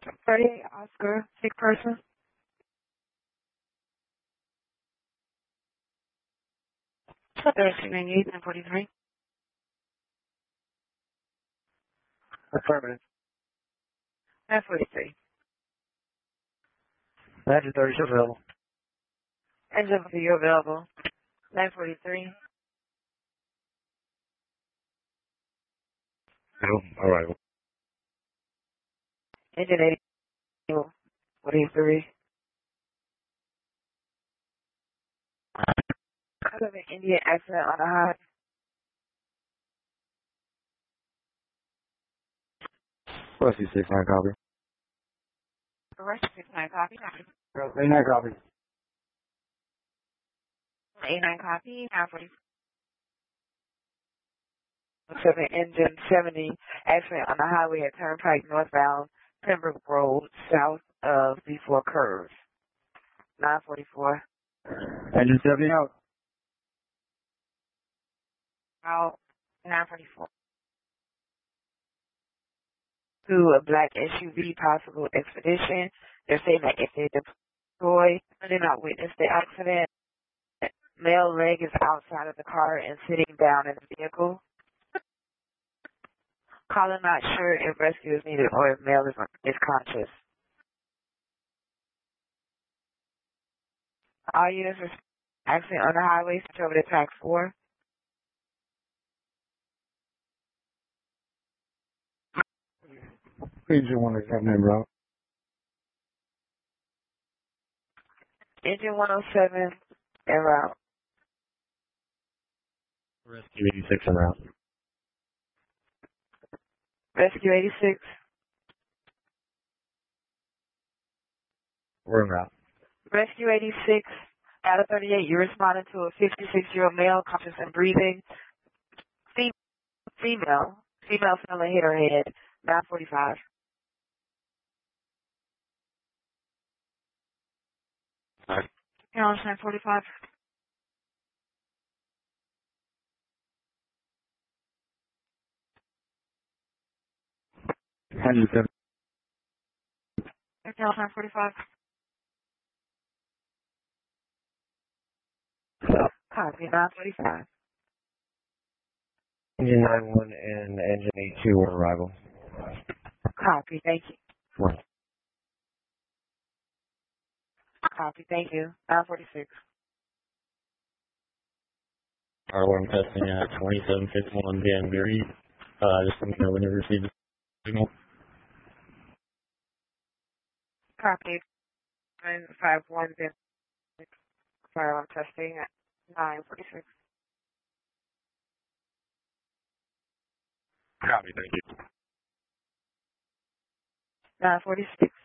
38 Oscar, sick person. Thursday, 98 and 43. Affirmative. 943. Engine 30 is available. Engine for you available. 943. All right. Engine 80. 43. Because of an Indian accident on the highway. Plus you 69 copy. Arrest 69 copy. 89 copy. 89 copy. 940. 7 engine 70 accident on the highway at Turnpike northbound Pembroke Road south of before curve. 944. Engine 70 out. Out. 944. To a black SUV possible expedition. They're saying that if they deploy, did not witness the accident, male leg is outside of the car and sitting down in the vehicle. Caller not sure if rescue is needed or if male is conscious. All units are accident on the highway, switch over to tax 4. Engine 107 en route. Engine 107 en route. Rescue 86 en route. Rescue 86. We're en route. Rescue 86. Out of 38, you're responding to a 56-year-old male, conscious and breathing. Female fell and hit her head. 945. Alright. 945. Engine 7. 945. Copy. 945. Engine 91 and engine 82 on arrival. Copy. Thank you. Right. Copy. Thank you. 946. Our alarm testing at 2751 Danbury. Just let me know when you receive the signal. Copy. 951 fire alarm testing at 946. Copy, thank you. 946.